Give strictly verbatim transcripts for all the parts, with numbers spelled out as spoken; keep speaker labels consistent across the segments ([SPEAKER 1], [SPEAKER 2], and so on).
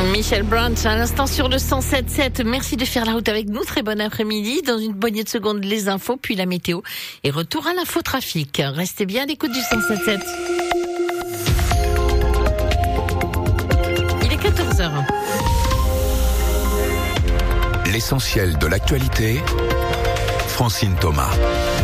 [SPEAKER 1] Michel Branch, à l'instant sur le cent sept sept. Merci de faire la route avec nous. Très bon après-midi. Dans une poignée de secondes, les infos, puis la météo. Et retour à l'infotrafic. Restez bien à l'écoute du cent sept sept. Il est quatorze heures.
[SPEAKER 2] L'essentiel de l'actualité, Francine Thomas.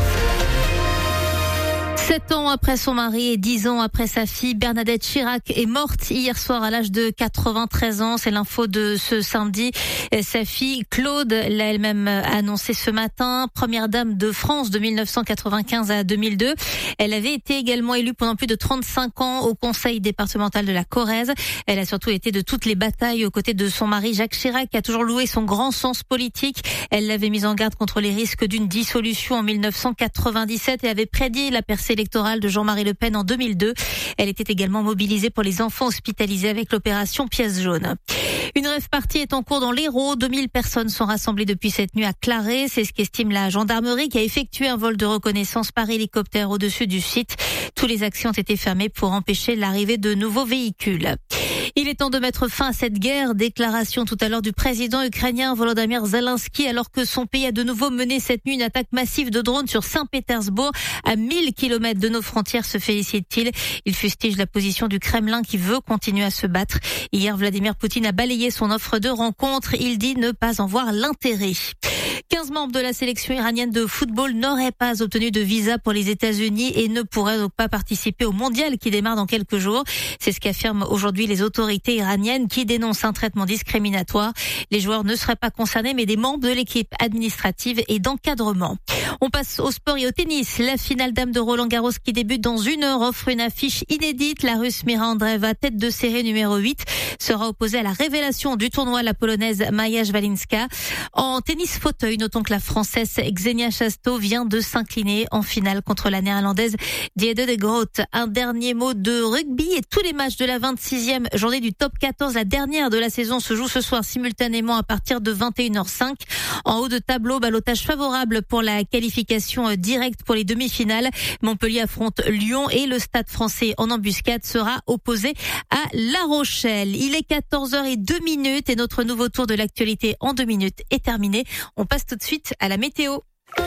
[SPEAKER 3] Sept ans après son mari et dix ans après sa fille, Bernadette Chirac est morte hier soir à l'âge de quatre-vingt-treize ans. C'est l'info de ce samedi. Sa fille, Claude, l'a elle-même annoncé ce matin. Première dame de France de mille neuf cent quatre-vingt-quinze à deux mille deux. Elle avait été également élue pendant plus de trente-cinq ans au conseil départemental de la Corrèze. Elle a surtout été de toutes les batailles aux côtés de son mari Jacques Chirac, qui a toujours loué son grand sens politique. Elle l'avait mise en garde contre les risques d'une dissolution en mille neuf cent quatre-vingt-dix-sept et avait prédit la percée électorale de Jean-Marie Le Pen en deux mille deux. Elle était également mobilisée pour les enfants hospitalisés avec l'opération Pièce jaune. Une rave-party est en cours dans l'Hérault. deux mille personnes sont rassemblées depuis cette nuit à Claré. C'est ce qu'estime la gendarmerie qui a effectué un vol de reconnaissance par hélicoptère au-dessus du site. Tous les accès ont été fermés pour empêcher l'arrivée de nouveaux véhicules. Il est temps de mettre fin à cette guerre. Déclaration tout à l'heure du président ukrainien Volodymyr Zelensky alors que son pays a de nouveau mené cette nuit une attaque massive de drones sur Saint-Pétersbourg. À mille kilomètres de nos frontières, se félicite-t-il. Il fustige la position du Kremlin qui veut continuer à se battre. Hier, Vladimir Poutine a balayé son offre de rencontre. Il dit ne pas en voir l'intérêt. quinze membres de la sélection iranienne de football n'auraient pas obtenu de visa pour les États-Unis et ne pourraient donc pas participer au mondial qui démarre dans quelques jours. C'est ce qu'affirment aujourd'hui les autorités iraniennes qui dénoncent un traitement discriminatoire. Les joueurs ne seraient pas concernés mais des membres de l'équipe administrative et d'encadrement. On passe au sport et au tennis. La finale dame de Roland-Garros qui débute dans une heure offre une affiche inédite. La Russe Mira Andreeva, tête de série numéro huit, sera opposée à la révélation du tournoi, la Polonaise Maja Szwalinska. En tennis fauteuil, notons que la Française Xenia Chasto vient de s'incliner en finale contre la Néerlandaise Diede de Groot. Un dernier mot de rugby et tous les matchs de la vingt-sixième journée du top quatorze, la dernière de la saison, se joue ce soir simultanément à partir de vingt et une heures cinq. En haut de tableau, ballottage favorable pour la qualification directe pour les demi-finales. Montpellier affronte Lyon et le Stade français en embuscade sera opposé à La Rochelle. Il est quatorze heures zéro deux minutes et notre nouveau tour de l'actualité en deux minutes est terminé. On passe tout de suite à la météo.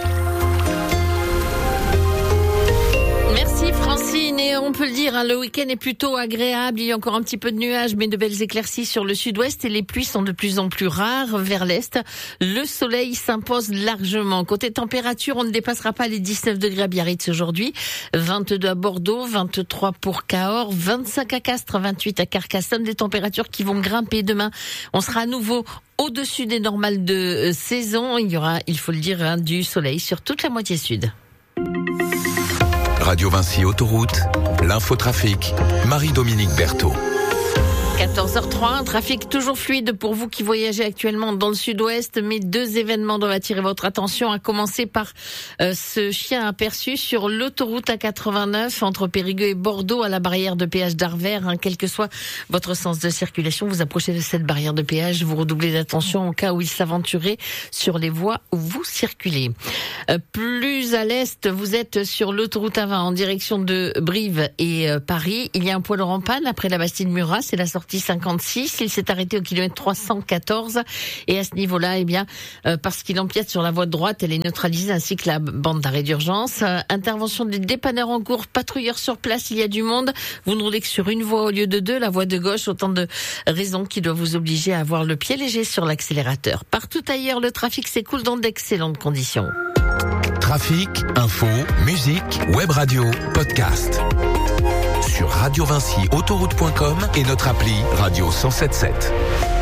[SPEAKER 1] Merci Francine, et on peut le dire, hein, le week-end est plutôt agréable. Il y a encore un petit peu de nuages, mais de belles éclaircies sur le sud-ouest et les pluies sont de plus en plus rares vers l'est. Le soleil s'impose largement. Côté température, on ne dépassera pas les dix-neuf degrés à Biarritz aujourd'hui, vingt-deux à Bordeaux, vingt-trois pour Cahors, vingt-cinq à Castres, vingt-huit à Carcassonne. Des températures qui vont grimper demain. On sera à nouveau au-dessus des normales de saison. Il y aura, il faut le dire, hein, du soleil sur toute la moitié sud.
[SPEAKER 2] Radio Vinci Autoroute, l'infotrafic, Marie-Dominique Berthaud.
[SPEAKER 1] quatorze heures zéro trois, un trafic toujours fluide pour vous qui voyagez actuellement dans le sud-ouest, mais deux événements doivent attirer votre attention, à commencer par euh, ce chien aperçu sur l'autoroute A quatre-vingt-neuf entre Périgueux et Bordeaux à la barrière de péage d'Arvert. Hein, quel que soit votre sens de circulation, vous approchez de cette barrière de péage, vous redoublez d'attention au cas où il s'aventurait sur les voies où vous circulez. Euh, plus à l'est, vous êtes sur l'autoroute A vingt en direction de Brive et euh, Paris. Il y a un poids lourd en panne après la Bastide-Murat, c'est la sortie cinquante-six, il s'est arrêté au kilomètre trois cent quatorze et à ce niveau-là, eh bien, euh, parce qu'il empiète sur la voie de droite, elle est neutralisée ainsi que la bande d'arrêt d'urgence. Euh, intervention des dépanneurs en cours, patrouilleurs sur place, il y a du monde. Vous ne roulez que sur une voie au lieu de deux, la voie de gauche, autant de raisons qui doivent vous obliger à avoir le pied léger sur l'accélérateur. Partout ailleurs, le trafic s'écoule dans d'excellentes conditions.
[SPEAKER 2] Trafic, info, musique, web radio, podcast. Sur radio vinci autoroute point com et notre appli Radio cent sept sept.